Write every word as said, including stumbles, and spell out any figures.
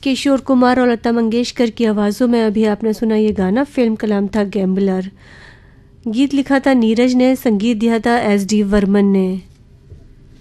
किशोर कुमार और लता मंगेशकर की आवाज़ों में अभी आपने सुना ये गाना। फिल्म का नाम था गैम्बलर। गीत लिखा था नीरज ने, संगीत दिया था एस डी वर्मन ने।